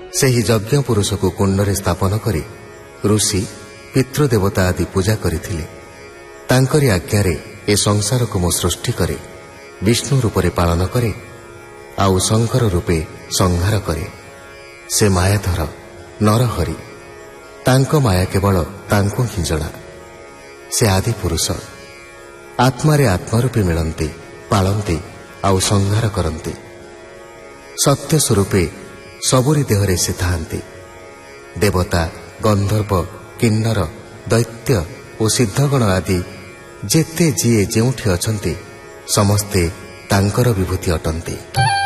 ସେହି ଯଜ୍ଞ ପୁରୁଷକୁ କୁଣ୍ଡରେ ସ୍ଥାପନ କରି ଋଷି ପିତୃଦେବତା ଆଦି ପୂଜା କରିଥିଲେ। ତାଙ୍କରି ଆଜ୍ଞାରେ ଏ ସଂସାରକୁ ମୁଁ ସୃଷ୍ଟି କରେ, ବିଷ୍ଣୁ ରୂପରେ ପାଳନ କରେ, ଆଉ ଶଙ୍କର ରୂପେ ସଂହାର କରେ। ସେ ମାୟାଧର ନରହରି, ତାଙ୍କ ମାୟା କେବଳ ତାଙ୍କୁ ହିଁ ଜଣା। ସେ ଆଦି ପୁରୁଷ, ଆତ୍ମାରେ ଆତ୍ମା ରୂପେ ମିଳନ୍ତି, ପାଳନ୍ତି ଆଉ ସଂହାର କରନ୍ତି। ସତ୍ୟ ସ୍ୱରୂପେ ସବୁରି ଦେହରେ ସେ ଥାନ୍ତି। ଦେବତା, ଗନ୍ଧର୍ବ, କିନ୍ନର, ଦୈତ୍ୟ ଓ ସିଦ୍ଧଗଣ ଆଦି ଯେତେ ଯିଏ ଯେଉଁଠି ଅଛନ୍ତି ସମସ୍ତେ ତାଙ୍କର ବିଭୂତି ଅଟନ୍ତି।